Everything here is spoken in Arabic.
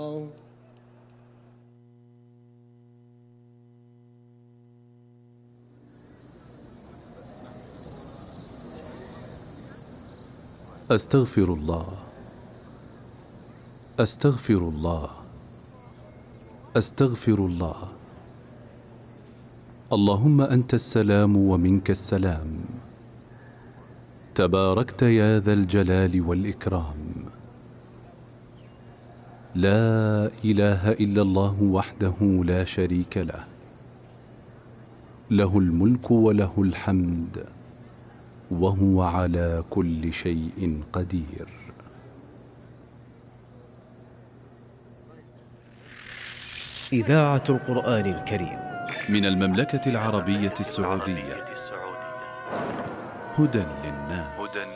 أستغفر الله، أستغفر الله، أستغفر الله. اللهم أنت السلام ومنك السلام، تباركت يا ذا الجلال والإكرام. لا إله إلا الله وحده لا شريك له، له الملك وله الحمد وهو على كل شيء قدير. إذاعة القرآن الكريم من المملكة العربية السعودية، هدى للناس.